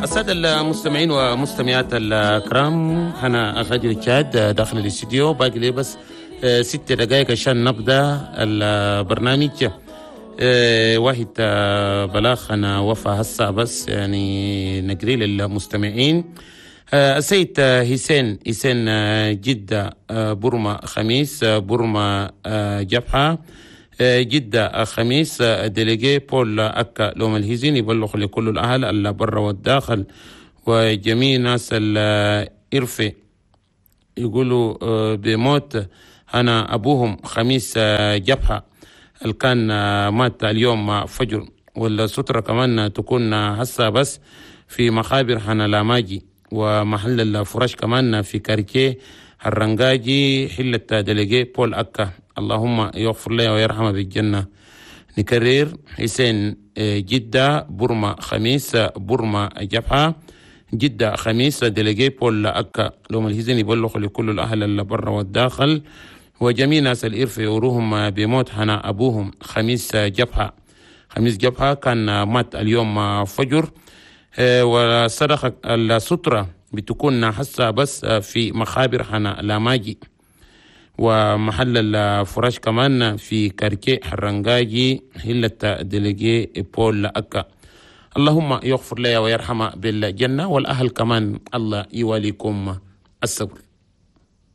السادة المستمعين ومستمعات الكرام، أنا غادر تشاد داخل الاستديو، باقي لي بس 6 دقائق عشان نبدأ البرنامج. واحد بلاغ أنا وفى هسه بس يعني نقري للمستمعين. السيد حسين جدة برما خميس برما جبحة جدة خميس ديليجي بول أكا لوم الهيزين يبلغ لكل الأهل اللي برا والداخل وجميع ناس الإرفي يقولوا بموت أنا أبوهم خميس جبحة اللي كان مات اليوم فجر، والسترة كمان تكون هسه بس في مخابر حنا لاماجي ومحل الفراش كمان في كارتيه الرنجاجي حلة ديليجي بول أكا. اللهم يغفر له ويرحمه بالجنة. نكرر: حسين جدة برما خميس برما جبحة جدة خميس ديليجي بول أكا لوم الهزن يبلغ لكل الأهل اللي برا والداخل وجميع ناس الإرف يوروهم بموت حنا أبوهم خميس جبحة كان مات اليوم فجر، وصدق السترة بتكون حسا بس في مخابر حنا لاماجي ومحل الفراش كمان في كاركي حرنجاجي هلة ديليجي بول أكا. اللهم يغفر لي ويرحمه بالجنة، والأهل كمان الله يواليكم الصبر.